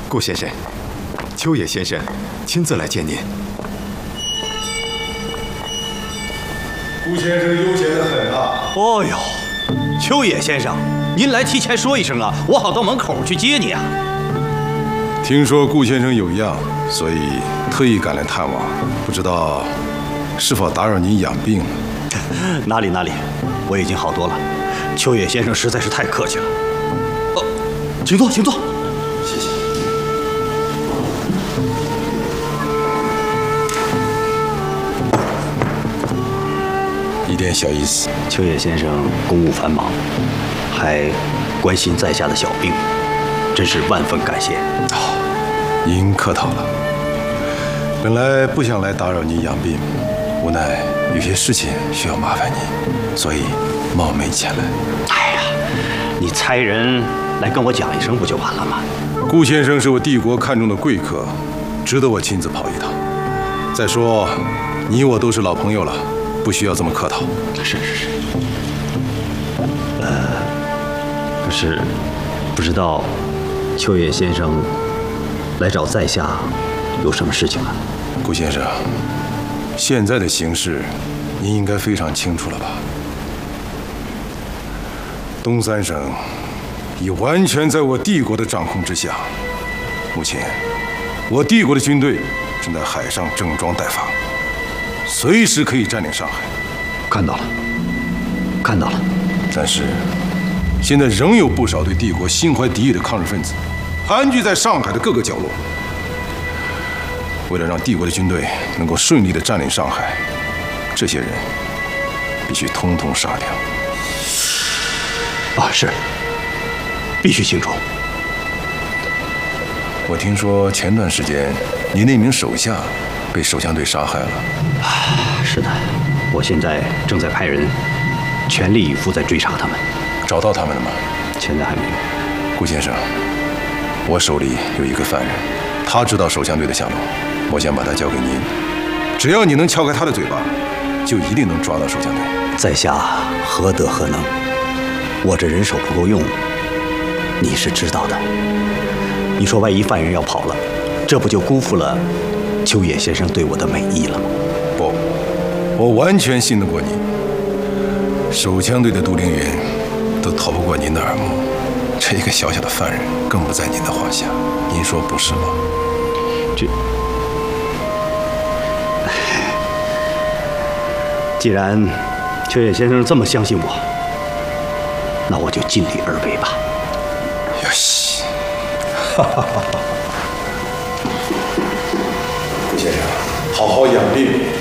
顾先生，秋野先生亲自来见您。 顾先生悠闲得很啊。 哦呦，秋野先生，您来提前说一声啊，我好到门口去接你啊。 听说顾先生有恙，所以特意赶来探望，不知道是否打扰您养病了？ 哪里，我已经好多了。秋野先生实在是太客气了。哦，请坐，请坐。 谢谢。一点小意思。 秋野先生公务繁忙，还关心在下的小病，真是万分感谢。 您客套了。本来不想来打扰您养病，无奈有些事情需要麻烦您，所以冒昧前来。 哎呀，你差人来跟我讲一声不就完了吗？ 顾先生是我帝国看中的贵客，值得我亲自跑一趟。再说，你我都是老朋友了，不需要这么客套。 是。可是不知道秋野先生来找在下有什么事情啊？ 顾先生，现在的形势，您应该非常清楚了吧？东三省已完全在我帝国的掌控之下。目前，我帝国的军队正在海上整装待发，随时可以占领上海。 看到了。 但是，现在仍有不少对帝国心怀敌意的抗日分子，盘踞在上海的各个角落。为了让帝国的军队能够顺利地占领上海，这些人必须通通杀掉。 是，必须清楚。 我听说前段时间，你那名手下被守枪队杀害了。 是的，我现在正在派人全力以赴在追查他们。 找到他们了吗？ 现在还没有。 顾先生，我手里有一个犯人，他知道守枪队的下落，我想把他交给您。只要你能撬开他的嘴巴，就一定能抓到守枪队。 在下何德何能？我这人手不够用，你是知道的。你说万一犯人要跑了，这不就辜负了秋野先生对我的美意了吗？ 不，我完全信得过你。守枪队的都灵员都逃不过您的耳目，这一个小小的犯人更不在您的话下。您说不是吗？ 既然秋野先生这么相信我，那我就尽力而为吧。 哟西，顾先生，好好养病。